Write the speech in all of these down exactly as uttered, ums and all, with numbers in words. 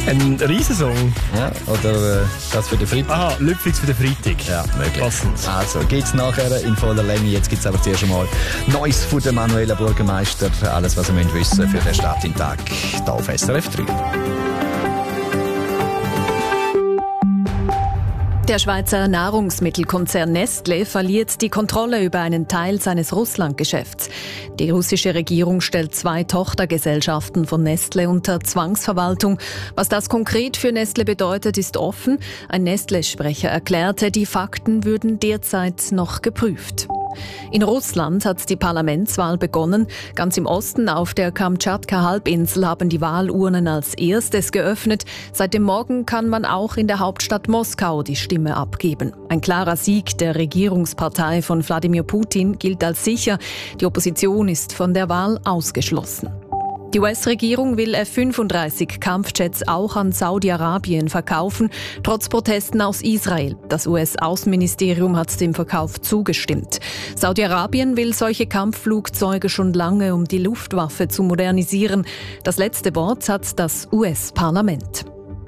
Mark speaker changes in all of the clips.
Speaker 1: Ein Riesensong.
Speaker 2: Ja, oder äh, das für den Freitag?
Speaker 1: Aha, Lüpflix für den Freitag.
Speaker 2: Ja, möglich.
Speaker 1: Passend.
Speaker 2: Also, geht's nachher in voller Länge. Jetzt gibt's aber zuerst einmal Neues von dem Manuela Bürgermeister. Alles, was ihr müsst wissen für den Start in den Tag. Hier auf S R F drei.
Speaker 3: Der Schweizer Nahrungsmittelkonzern Nestlé verliert die Kontrolle über einen Teil seines Russlandgeschäfts. Die russische Regierung stellt zwei Tochtergesellschaften von Nestlé unter Zwangsverwaltung. Was das konkret für Nestlé bedeutet, ist offen. Ein Nestlé-Sprecher erklärte, die Fakten würden derzeit noch geprüft. In Russland hat die Parlamentswahl begonnen. Ganz im Osten auf der Kamtschatka-Halbinsel haben die Wahlurnen als erstes geöffnet. Seit dem Morgen kann man auch in der Hauptstadt Moskau die Stimme abgeben. Ein klarer Sieg der Regierungspartei von Wladimir Putin gilt als sicher. Die Opposition ist von der Wahl ausgeschlossen. Die U S-Regierung will F fünfunddreißig Kampfjets auch an Saudi-Arabien verkaufen, trotz Protesten aus Israel. Das U S-Außenministerium hat dem Verkauf zugestimmt. Saudi-Arabien will solche Kampfflugzeuge schon lange, um die Luftwaffe zu modernisieren. Das letzte Wort hat das U S-Parlament.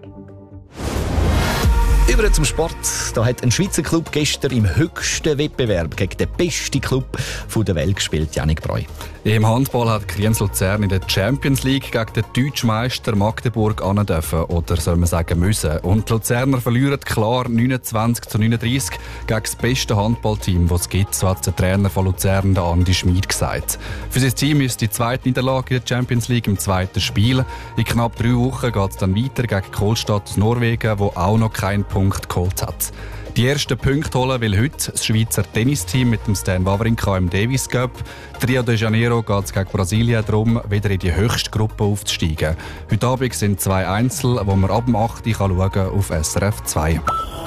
Speaker 2: Über zum Sport. Da hat ein Schweizer Club gestern im höchsten Wettbewerb gegen den besten Club der Welt gespielt, Jannik Breu.
Speaker 4: Im Handball hat Kriens Luzern in der Champions League gegen den deutschen Meister Magdeburg ran dürfen, oder soll man sagen müssen. Und die Luzerner verlieren klar neunundzwanzig zu neununddreißig gegen das beste Handballteam, das es gibt, so hat der Trainer von Luzern, der Andi Schmid, gesagt. Für sein Team ist die zweite Niederlage in der Champions League im zweiten Spiel. In knapp drei Wochen geht es dann weiter gegen Kolstad aus Norwegen, wo auch noch keinen Punkt geholt hat. Die ersten Punkte holen will heute das Schweizer Tennisteam mit dem Stan Wawrinka im Davis Cup. Rio de Janeiro geht es gegen Brasilien darum, wieder in die höchste Gruppe aufzusteigen. Heute Abend sind zwei Einzel, wo man ab dem acht Uhr schauen kann auf S R F zwei.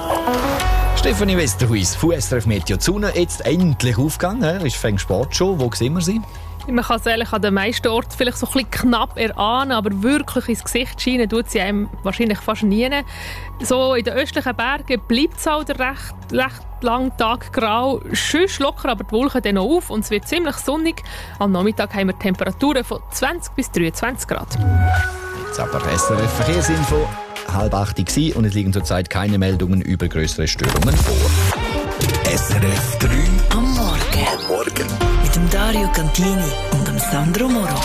Speaker 2: Stefanie Westerhuis von S R F Meteo. Die Sonne jetzt endlich aufgegangen. Ist fängt Sport schon. Wo sehen wir sie?
Speaker 5: Man kann es ehrlich an den meisten Orten vielleicht so ein bisschen knapp erahnen, aber wirklich ins Gesicht scheinen tut sie einem wahrscheinlich fast nie. So in den östlichen Bergen bleibt es halt recht, recht lang Tag grau. Schön locker aber die Wolken dann noch auf und es wird ziemlich sonnig. Am Nachmittag haben wir Temperaturen von zwanzig bis dreiundzwanzig Grad.
Speaker 2: Jetzt aber S R F Verkehrsinfo. Halb acht Uhr und es liegen zurzeit keine Meldungen über größere Störungen vor.
Speaker 6: S R F drei
Speaker 7: am Morgen.
Speaker 6: Am Morgen.
Speaker 7: Mit dem Dario Cantini und dem Sandro Moro.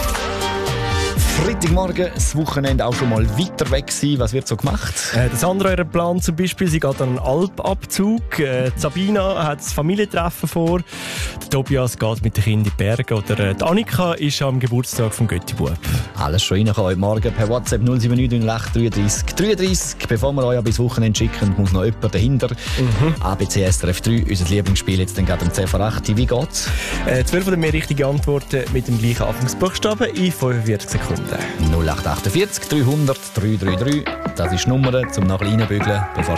Speaker 2: Freitagmorgen, das Wochenende auch schon mal weiter weg sein. Was wird so gemacht?
Speaker 1: Äh, das andere euer Plan zum Beispiel, sie geht an einen Alpabzug. Äh, Sabina hat das Familientreffen vor. Der Tobias geht mit den Kindern in die Berge. Oder äh, die Annika ist am Geburtstag vom Götti-Bub.
Speaker 2: Alles schon reinkommen heute Morgen per WhatsApp null sieben neun acht dreiunddreißig dreiunddreißig. Bevor wir euch bis Wochenende schicken, muss noch jemand dahinter. Mhm. A B C S R F drei, unser Lieblingsspiel jetzt dann gerade um zehn vor acht. Wie geht's?
Speaker 1: Äh, zwölf oder mehr richtige Antworten mit dem gleichen Anfangsbuchstaben in fünfundvierzig Sekunden.
Speaker 2: null acht acht vier dreihundert dreihundertdreiunddreißig. Das ist die Nummer, um nach reinbügeln, bevor